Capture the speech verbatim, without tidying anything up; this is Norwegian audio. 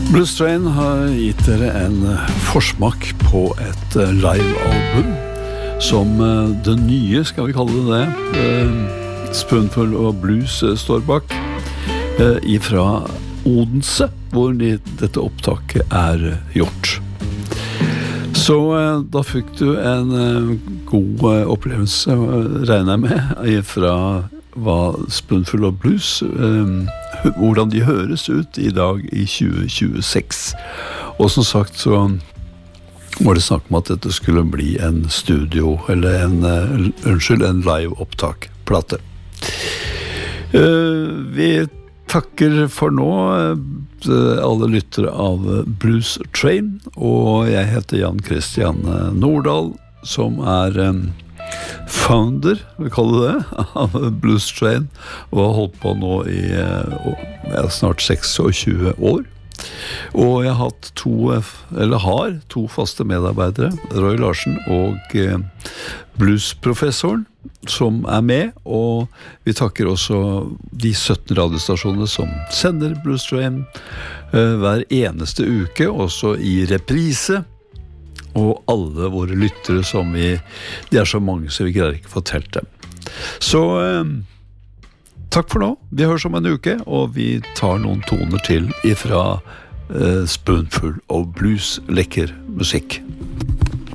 Blues Train har gitt dere en forsmak på et live-album som det nye, skal vi kalle det det, Spoonful of Blues står bak, ifra Odense, hvor dette opptaket er gjort. Så da fikk du en god opplevelse, regner jeg med, ifra hva Spoonful of Blues, hvordan de høres ut i dag i tjue tjueseks. Og som sagt så var det snakk om at dette skulle bli en studio, eller en, unnskyld, en live-opptak-plate. Vi takker for nå alle lyttere av Blues Train, og jeg heter Jan Christian Nordahl, som er founder, vi kaller det, av Blues Train, og har holdt på nå i ja, snart tjueseks år. Og jeg har hatt to, eller har to faste medarbeidere, Roy Larsen og eh, bluesprofessoren, som er med, og vi takker også de sytten radiostasjonene som sender Blues Train eh, hver eneste uke, også i reprise, og alle våre lyttere som vi, de er så mange så vi greier ikke få telt dem. Så eh, takk for nå, vi høres om en uke, og vi tar noen toner til ifra eh, Spoonful of Blues, lekker musikk.